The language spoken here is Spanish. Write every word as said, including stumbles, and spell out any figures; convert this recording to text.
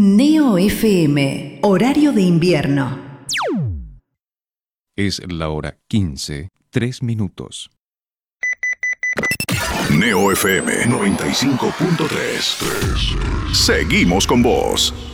Neo F M, horario de invierno. Es la hora quince, tres minutos. Neo F M noventa y cinco punto tres. Seguimos con vos.